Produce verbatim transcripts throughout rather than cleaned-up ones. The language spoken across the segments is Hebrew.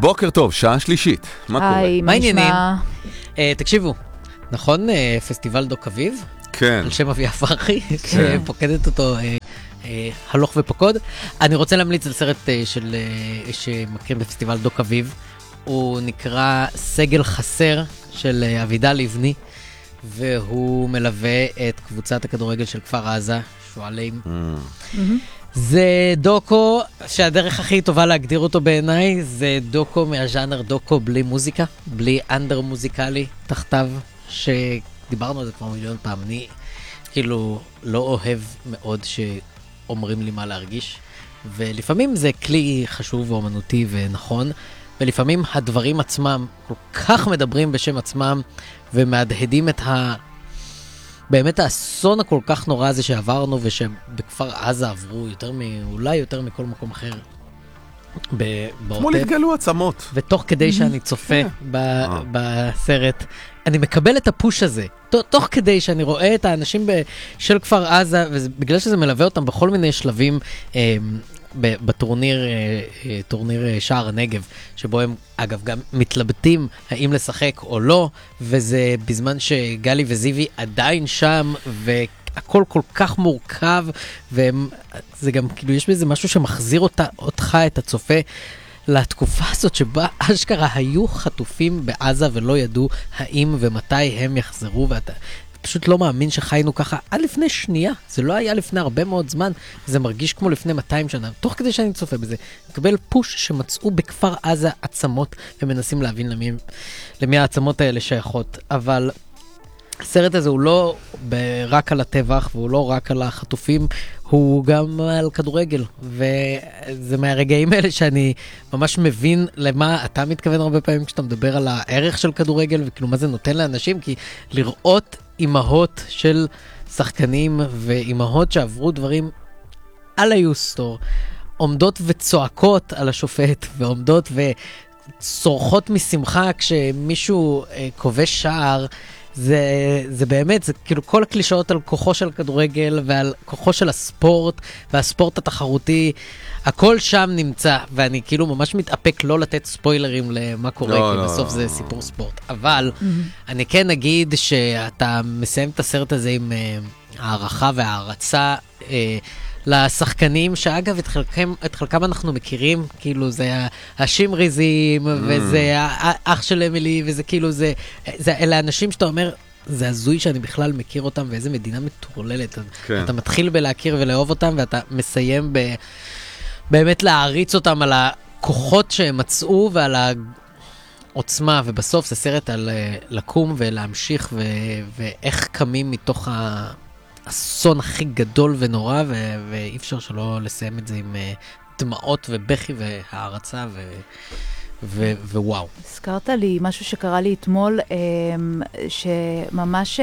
בוקר טוב, שעה שלישית. מה קורה? היי, מה מה העניינים? נשמע? אה, תקשיבו, נכון אה, פסטיבל דוק אביב? כן. על שם אביה פרחי, שפוקדת אותו אה, אה, הלוך ופקוד. אני רוצה להמליץ על סרט אה, של, אה, שמקרים בפסטיבל דוק אביב. הוא נקרא סגל חסר של אה, אבידע לבני, והוא מלווה את קבוצת הכדורגל של כפר עזה, שועלים. Mm. זה דוקו שהדרך הכי טובה להגדיר אותו בעיניי, זה דוקו מהז'אנר דוקו בלי מוזיקה, בלי אנדר מוזיקלי תחתיו, שדיברנו על זה כבר מיליון פעם. אני כאילו לא אוהב מאוד שאומרים לי מה להרגיש, ולפעמים זה כלי חשוב ואומנותי ונכון, ולפעמים הדברים עצמם כל כך מדברים בשם עצמם, ומהדהדים את ה... באמת האסון הכל כך נורא הזה שעברנו, ושבכפר עזה עברו יותר מ... אולי יותר מכל מקום אחר. אתמול התגלו עצמות. ותוך כדי שאני צופה ב... בסרט, אני מקבל את הפוש הזה. ת... תוך כדי שאני רואה את האנשים ב... של כפר עזה, ובגלל שזה מלווה אותם בכל מיני שלבים, אה, בטורניר, טורניר שער הנגב, שבו הם אגב גם מתלבטים האם לשחק או לא, וזה בזמן שגלי וזיוי עדיין שם, והכל כל כך מורכב, וזה גם כאילו יש בזה משהו שמחזיר אותה, אותך, את הצופה, לתקופה הזאת שבה אשכרה היו חטופים בעזה ולא ידעו האם ומתי הם יחזרו, ואתה פשוט לא מאמין שחיינו ככה עד לפני שנייה. זה לא היה לפני הרבה מאוד זמן, זה מרגיש כמו לפני מאתיים שנה. תוך כדי שאני צופה בזה, מקבל פוש שמצאו בכפר עזה עצמות, ומנסים להבין למי, למי העצמות האלה שייכות. אבל הסרט הזה הוא לא רק על הטבח, והוא לא רק על החטופים, הוא גם על כדורגל. וזה מהרגעים האלה שאני ממש מבין למה אתה מתכוון הרבה פעמים כשאתה מדבר על הערך של כדורגל, וכאילו מה זה נותן לאנשים, כי לראות אימהות של שחקנים ואימהות שעברו דברים על היוסטור, עומדות וצועקות על השופט, ועומדות וצורכות משמחה כשמישהו אה, כובש שער, זה, זה באמת, זה כאילו כל הקלישאות על כוחו של כדורגל ועל כוחו של הספורט והספורט התחרותי, הכל שם נמצא, ואני כאילו ממש מתאפק לא לתת ספוילרים למה קורה, לא, כי לא. בסוף זה סיפור ספורט. אבל mm-hmm. אני כן אגיד שאתה מסיים את הסרט הזה עם uh, הערכה והערצה uh, לשחקנים, שאגב את חלקם, את חלקם אנחנו מכירים, כאילו זה השמריזים, mm. וזה האח של אמילי, וזה כאילו זה, זה אלה אנשים שאתה אומר, זה הזוי שאני בכלל מכיר אותם, ואיזה מדינה מטורללת. כן. אתה מתחיל בלהכיר ולאהוב אותם, ואתה מסיים ב... באמת להעריץ אותם על הכוחות שהם מצאו ועל העוצמה, ובסוף זה סרט על לקום ולהמשיך ו... ואיך קמים מתוך האסון הכי גדול ונורא, ו... ואי אפשר שלא לסיים את זה עם דמעות ובכי והערצה ו... ו... ווואו. הזכרת לי משהו שקרה לי אתמול, שממש...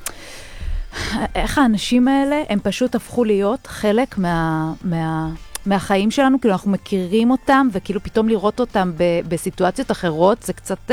איך האנשים האלה, הם פשוט הפכו להיות חלק מה... מה... מהחיים שלנו, כאילו אנחנו מכירים אותם, וכאילו פתאום לראות אותם ב- בסיטואציות אחרות, זה קצת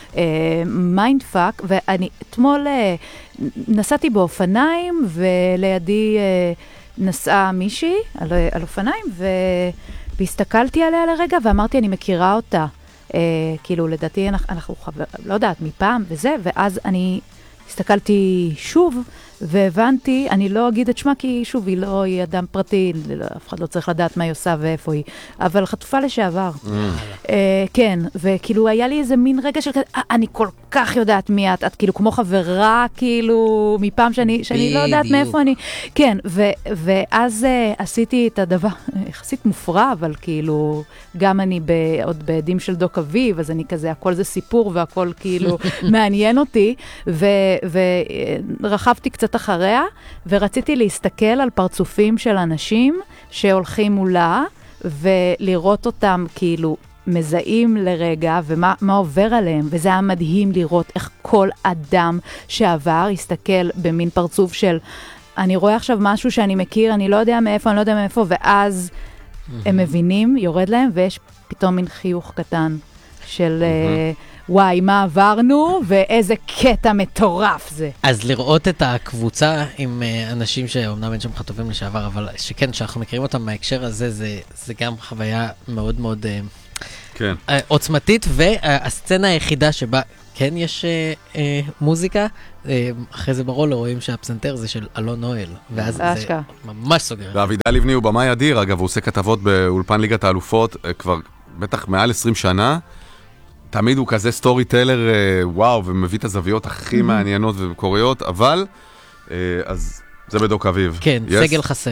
מיינד פאק, ואני אתמול אה, נסעתי באופניים, ולידי אה, נסעה מישהי על, על אופניים, ו... והסתכלתי עליה לרגע, ואמרתי, אני מכירה אותה. אה, כאילו, לדעתי, אנחנו, אנחנו חבר, לא יודעת, מפעם וזה, ואז אני הסתכלתי שוב, והבנתי, אני לא אגיד את שמה, כי שוב, היא לא, היא אדם פרטי, אף אחד לא צריך לדעת מה היא עושה ואיפה היא, אבל חטופה לשעבר. כן, וכאילו היה לי איזה מין רגע של כזה, אני כל כך יודעת מי את, את כאילו כמו חברה, כאילו, מפעם שאני לא יודעת מאיפה אני, כן, ואז עשיתי את הדבר, יחסית מופרע, אבל כאילו, גם אני עוד בעדים של דוק אביב, אז אני כזה, הכל זה סיפור, והכל כאילו מעניין אותי, ורחבתי קצת אחריה, ורציתי להסתכל על פרצופים של אנשים שהולכים מולה, ולראות אותם כאילו מזהים לרגע, ומה מה עובר עליהם, וזה היה מדהים לראות איך כל אדם שעבר הסתכל במין פרצוף של, אני רואה עכשיו משהו שאני מכיר, אני לא יודע מאיפה, אני לא יודע מאיפה, ואז הם מבינים, יורד להם, ויש פתאום מין חיוך קטן של... וואי, מה עברנו, ואיזה קטע מטורף זה. אז לראות את הקבוצה עם אנשים שאומנם אין שם חטופים לשעבר, אבל שכן, שאנחנו מכירים אותם מההקשר הזה, זה, זה גם חוויה מאוד מאוד כן. אה, עוצמתית, והסצנה היחידה שבה כן יש אה, אה, מוזיקה, אה, אחרי זה ברולר רואים שהפסנתר זה של אלון נואל, ואז זה אשכרה. ממש סוגר. ואבידל לבני הוא במאי אדיר, אגב, הוא עושה כתבות באולפן ליגת האלופות, אה, כבר בטח מעל עשרים שנה, תמיד הוא כזה סטורי טלר, אה, וואו, ומביא את הזוויות הכי מעניינות ומקוריות, אבל, אה, אז זה בדוק אביב. כן, Yes? סגל חסר.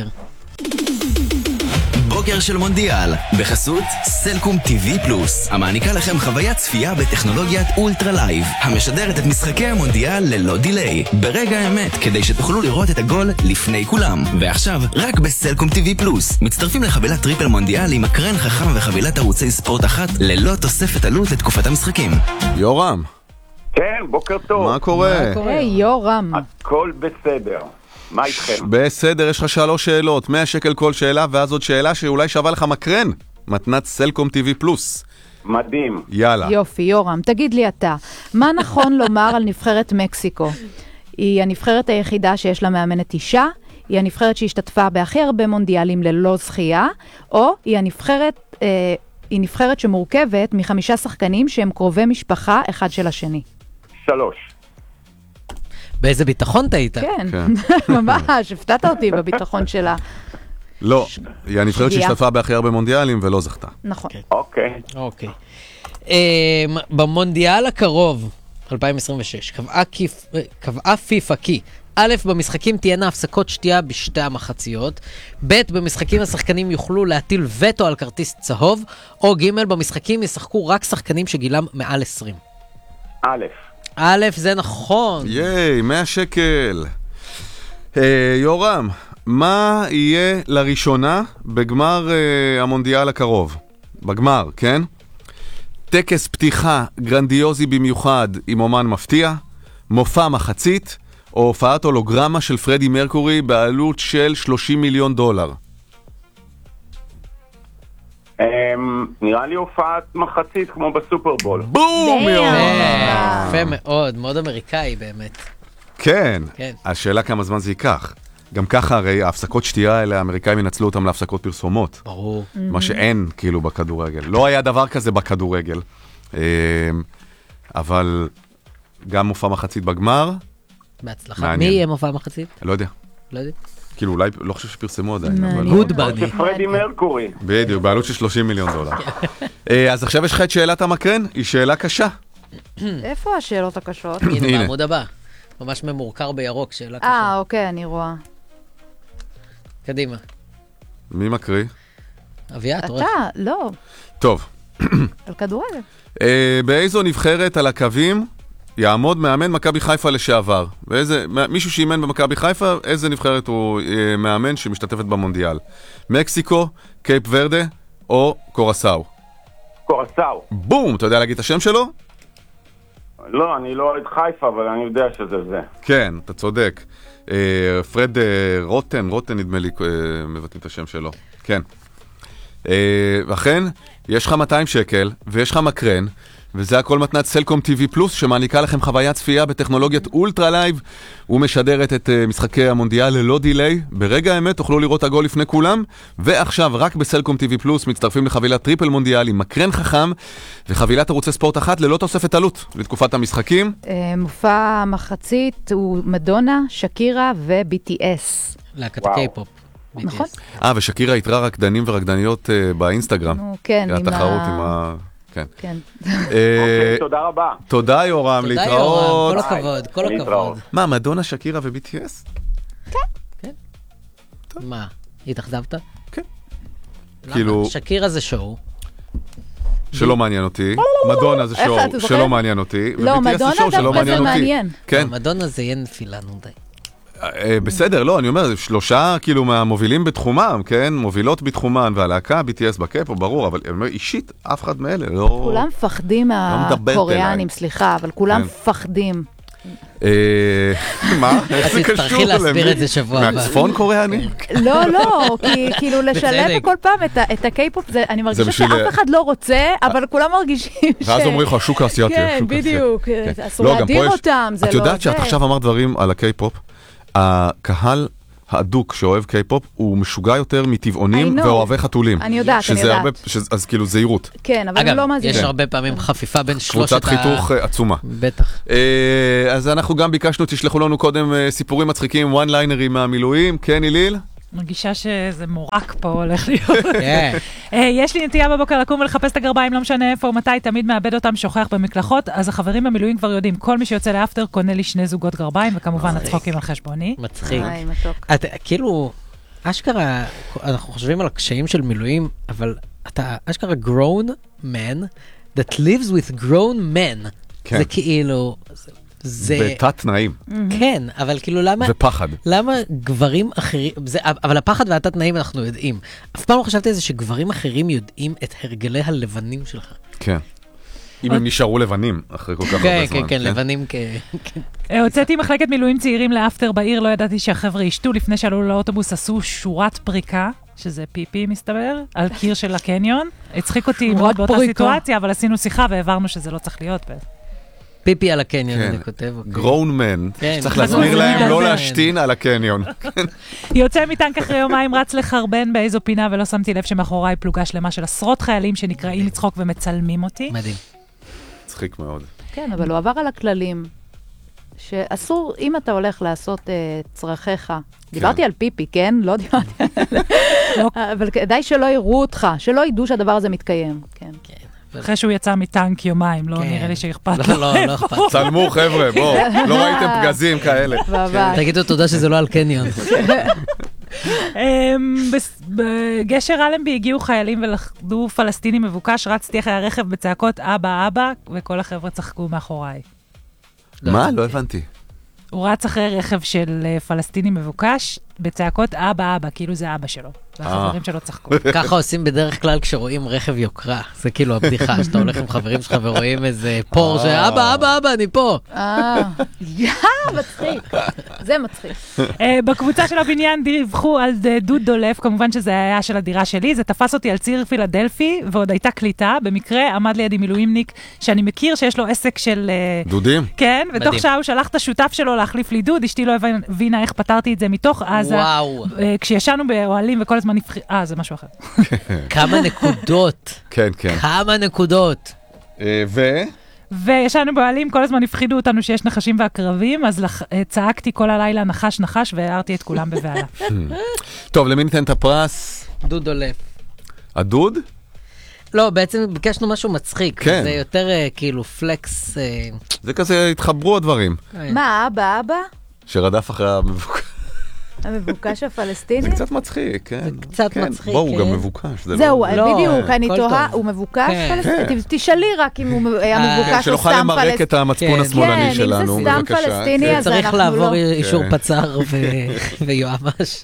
בוקר של מונדיאל, בחסות סלקום טי וי פלוס, המעניקה לכם חוויית צפייה בטכנולוגיית אולטרה לייב, המשדרת את משחקי המונדיאל ללא דיליי, ברגע האמת, כדי שתוכלו לראות את הגול לפני כולם. ועכשיו, רק בסלקום טי וי פלוס, מצטרפים לחבילת טריפל מונדיאל עם מקרן חכם וחבילת ערוצי ספורט אחת, ללא תוספת עלות לתקופת המשחקים. יורם, כן, בוקר טוב. מה קורה? היי, יורם. הכל בסדר. מה איתכם? בסדר, יש לך שלוש שאלות, מאה שקל כל שאלה, ואז עוד שאלה שאולי שווה לך מקרן. מתנת סלקום טי וי פלוס. מדהים. יאללה. יופי, יורם, תגיד לי אתה, מה נכון לומר על נבחרת מקסיקו? היא הנבחרת היחידה שיש לה מאמנת אישה, היא הנבחרת שהשתתפה בהכי הרבה מונדיאלים ללא זכייה, או היא הנבחרת, אה, היא נבחרת שמורכבת מחמישה שחקנים שהם קרובי משפחה אחד של השני. שלוש. באיזה ביטחון טעית? כן, כן. ממש, הפתעת אותי בביטחון שלה. לא, היא הנבחרת שגיאה. שהשתתפה בהכי הרבה מונדיאלים ולא זכתה. נכון. אוקיי. אוקיי. אמ, במונדיאל הקרוב, אלפיים עשרים ושש, קבעה כיף- קבעה פיפה כי א', במשחקים תהיינה הפסקות שתייה בשתי המחציות, ב', במשחקים השחקנים יוכלו להטיל וטו על כרטיס צהוב, או ג', במשחקים ישחקו רק שחקנים שגילם מעל עשרים. א', א', זה נכון. ייי, מאה שקל. אה, יורם, מה יהיה לראשונה בגמר אה, המונדיאל הקרוב? בגמר, כן? טקס פתיחה גרנדיוזי במיוחד עם אומן מפתיע, מופע מחצית, או הופעת הולוגרמה של פרדי מרקורי בעלות של שלושים מיליון דולר. אמ, נראה לי הופעת מחצית כמו בסופרבול. בום, Damn. יורם! אה, יפה מאוד, מאוד אמריקאי באמת. כן. כן. השאלה כמה זמן זה ייקח. גם ככה הרי ההפסקות שתייה האלה, האמריקאים ינצלו אותם להפסקות פרסומות. ברור. מה שאין כאילו בכדורגל. לא היה דבר כזה בכדורגל. אה, אבל גם מופע מחצית בגמר, בהצלחה. מעניין. מי יהיה מופע מחצית? לא יודע. לא יודע. כאילו אולי, לא חושב שפרסמו עדיין. אבל- מעניין. גוד או בני. שפרדי מרקורי. בדיוק, בעלות של שלושים מיליון דולר. אה, אז עכשיו יש לך את שאלת המקרן, היא שאלה קשה. איפה השאלות הקשות? הנה, הנה. בעמוד הבא. ממש ממורקר בירוק, שאלה אה, קשה. אוקיי, אני רואה. קדימה. מי מקריא? אביעד, רואה. אתה, לא, טוב. על כדורגל. אה, באיזו נבחרת על הקווים יעמוד מאמן מכבי חיפה לשעבר? ואיזה, מישהו שאימן במכבי חיפה, איזה נבחרת הוא אה, מאמן שמשתתפת במונדיאל? מקסיקו, קייפ ורדה או קורסאו? קורסאו. בום! אתה יודע להגיד את השם שלו? לא, אני לא אוהד חיפה, אבל אני יודע שזה זה. כן, אתה צודק. אה, פרד אה, רוטן, רוטן נדמה לי, אה, מבטאים את השם שלו. כן. אה, ואכן, יש לך מאתיים שקל, ויש לך מקרן, וזה הכל מתנת סלקום טי וי פלוס, שמעניקה לכם חוויית צפייה בטכנולוגיית אולטרה לייב, ומשדרת את uh, משחקי המונדיאל ללא דיליי. ברגע האמת תוכלו לראות הגול לפני כולם, ועכשיו רק בסלקום טי וי פלוס מצטרפים לחבילת טריפל מונדיאל עם מקרן חכם, וחבילת ערוצי ספורט אחת ללא תוספת עלות לתקופת המשחקים. אה, מופע מחצית הוא מדונה, שקירה ו-בי טי אס. להקת וואו. קיי-פופ. נכון. אה, ושקירה יתרה רקדנים ורקדניות uh, באינסטגרם. נו, כן, עם התחרות ה- עם ה... כן. כן. אה, אוקיי, תודה רבה. תודה יורם, תודה להתראות. יורם, כל הכבוד, כל להתראות. הכבוד. מה, מדונה, שקירה ו-בי טי אס? מה, התאכזבת? כן. למה? כאילו- שקירה זה שואו. שלא מעניין אותי. מדונה זה איך שואו אתה זוכר? שלא מעניין אותי. לא, ו-בי טי אס זה מדונה שואו שלא דווקא זה אותי. מעניין. כן. מדונה זה יהיה נפילה, נו די. אה, בסדר, לא, אני אומר, שלושה כאילו מהמובילים בתחומם, כן? מובילות בתחומן, והלהקה, בי טי אס בקייפ, ברור, אבל אני אומר, אישית, אף אחד מאלה, לא... כולם מפחדים מדברת מהקוריאנים, אליי. סליחה, אבל כולם כן. מפחדים. אה, מה? איך זה קשור? תצטרכי להסביר למי? את זה שבוע הבא. מהצפון קוריאני? לא, לא, כי כאילו לשלב בצדק. כל פעם את ה- את הקיי-פופ, זה- אני מרגישה בשביל- שאף אחד לא רוצה, אבל כולם מרגישים ש... ואז אומרים לך, שוק האסייתי, כן, השוק האסייתי. בדיוק, כן. אסור לא, גם להדיר פה יש- אותם, זה לא את יודעת שאת זה. עכשיו אמרת דברים על הקיי-פופ, הקהל האדוק שאוהב קיי-פופ, הוא משוגע יותר מטבעונים ואוהבי חתולים. אני יודעת, אני יודעת. הרבה, ש... אז כאילו זהירות. כן, אבל אגב, לא מאזין. יש הרבה פעמים חפיפה בין שלושת ה... קבוצת חיתוך עצומה. בטח. אז אנחנו גם ביקשנו, תשלחו לנו קודם סיפורים מצחיקים, וואן ליינרים מהמילואים. כן, איליל? מרגישה שזה מורק פה הולך להיות. יש לי נטייה בבוקר לקום ולחפש את הגרביים, לא משנה איפה או מתי, תמיד מאבד אותם, שוכח במקלחות, אז החברים במילואים כבר יודעים, כל מי שיוצא לאפטר קונה לי שני זוגות גרביים, וכמובן הצחוקים על חשבוני. מצחיק. כאילו, אשכרה, אנחנו חושבים על הקשיים של מילואים, אבל אתה אשכרה grown man that lives with grown men. זה כאילו... בתת תנאים. כן, אבל כאילו למה... ופחד. למה גברים אחרים... אבל הפחד והתת תנאים אנחנו יודעים. אף פעם לא חשבתי על זה שגברים אחרים יודעים את הרגלי הלבנים שלך. כן. אם הם נשארו לבנים אחרי כל כך הרבה זמן. כן, כן, לבנים כ... הוצאתי מחלקת מילואים צעירים לאפטר בעיר, לא ידעתי שהחבר'ה ישתו, לפני שעלו לאוטובוס עשו שורת פריקה, שזה פיפי מסתבר, על קיר של הקניון. הצחיק אותי מאוד באותה סיטואציה, אבל עשינו שיחה והעברנו שזה לא צריך להיות. פיפי על הקניון, אני כותב. גרון מן, צריך להסביר להם לא להשתין על הקניון. יוצא מטנק אחרי יומיים, רץ לחרבן באיזו פינה, ולא שמתי לב שמאחוריי פלוגה שלמה של עשרות חיילים שנקראים לצחוק ומצלמים אותי. מדהים. צחיק מאוד. כן, אבל הוא עבר על הכללים, שאסור, אם אתה הולך לעשות צרכיך, דיברתי על פיפי, כן? לא דיברתי על... אבל כדאי שלא יראו אותך, שלא ידעו שהדבר הזה מתקיים. כן. אחרי שהוא יצא מטנק יומיים, לא נראה לי שאכפת לו. לא, לא אכפת. צלמו חבר'ה, בואו, לא ראיתם פגזים כאלה. תגידו תודה שזה לא על קניון. בגשר אלנבי הגיעו חיילים ולכדו פלסטיני מבוקש, רצתי אחרי הרכב בצעקות אבא אבא, וכל החבר'ה צחקו מאחוריי. מה? לא הבנתי. הוא רץ אחרי רכב של פלסטיני מבוקש, בצעקות אבא אבא, כאילו זה אבא שלו. והחברים שלו צחקו. ככה עושים בדרך כלל כשרואים רכב יוקרה. זה כאילו הבדיחה, שאתה הולך עם חברים שלך ורואים איזה פור, שאבא, אבא, אבא, אני פה. אה, יא, מצחיק. זה מצחיק. בקבוצה של הבניין דיווחו על דוד דולף, כמובן שזה היה של הדירה שלי, זה תפס אותי על ציר פילדלפי, ועוד הייתה קליטה. במקרה עמד לידי מילואימניק, שאני מכיר שיש לו עסק של... דודים? כן, ותוך שעה הוא שלח את השותף שלו להחליף לי דוד, אשתי לא הבינה איך פתרתי את זה מתוך עזה. כשישנו באוהלים וכל הזמן נפח... אה, זה משהו אחר. כמה נקודות. כן, כן. כמה נקודות. ו... וישנו באוהלים, כל הזמן הפחידו אותנו שיש נחשים ועקרבים, אז צעקתי כל הלילה נחש נחש, והערתי את כולם בבעלה. טוב, למי ניתן את הפרס? דוד דולף. הדוד? לא, בעצם ביקשנו משהו מצחיק. כן. זה יותר כאילו פלקס... זה כזה, התחברו הדברים. מה, אבא, אבא? שרדף אחרי המבוקש. המבוקש הפלסטיני? זה קצת מצחיק, כן. זה קצת מצחיק, בואו, הוא גם מבוקש. זהו, בדיוק, אני תוהה, הוא מבוקש פלסטיני? תשאלי רק אם הוא היה מבוקש או סתם פלסטיני. שנוכל למרק את המצפון השמאלני שלנו, בבקשה. כן, אם זה סתם פלסטיני, אז אנחנו לא... צריך לעבור אישור פצר ויועמ"ש.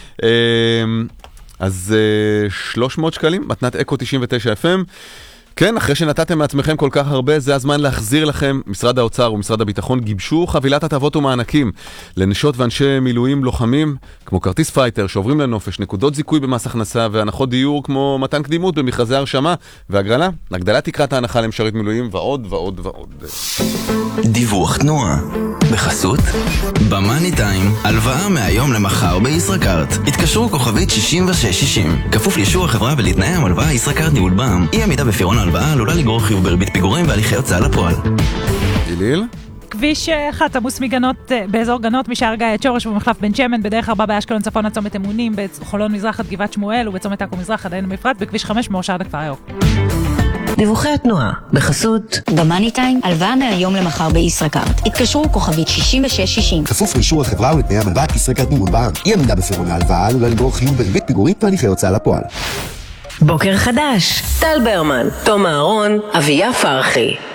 אז שלוש מאות שקלים, מתנת אקו תשעים ותשע אף אם. כן, אחרי שנתתם מעצמכם כל כך הרבה, זה הזמן להחזיר לכם. משרד האוצר ומשרד הביטחון גיבשו חבילת הטבות ומענקים לנשות ואנשי מילואים לוחמים, כמו כרטיס פייטר שעוברים לנופש, נקודות זיכוי במס הכנסה והנחות דיור כמו מתן קדימות במכרזי הרשמה והגרלה, הגדלת תקרת ההנחה למשרת מילואים ועוד ועוד ועוד. דיווח תנועה בחסות במאני טיים, הלוואה מהיום למחר בישראכרט. התקשרו כוכבית שישים ושש שישים, כפוף לאישור החברה ולתנאי המלוואה. ישראכרט ניהול בע"מ. אי עמידה בפירעון ההלוואה עלולה לגרור חיוב בריבית פיגורים והליכי הוצאה לפועל. איליל? כביש אחד עמוס מגנות, באזור גנות, משער גיא עד שורש ובמחלף בן שמן, בדרך ארבע באשקלון צפון עד צומת אמונים, בחולון מזרח עד גבעת שמואל ובצומת עכו מזרח עד עין המפרץ, בכביש חמש מאורשה עד הכפר הירוק. דיווחי התנועה בחסות במאני טיים, הלוואה מהיום למחר בישראכרט. התקשרו כוכבית שישים ושש שישים. כפוף לאישור החברה ולתנאי המלוואה. ישראכרט ניהול בע"מ. אי עמידה בפירעון ההלוואה עלולה לגרור חיוב בריבית פיגורית והליכי הוצאה לפועל. בוקר חדש. טל ברמן, תום אהרון, אביה פרחי.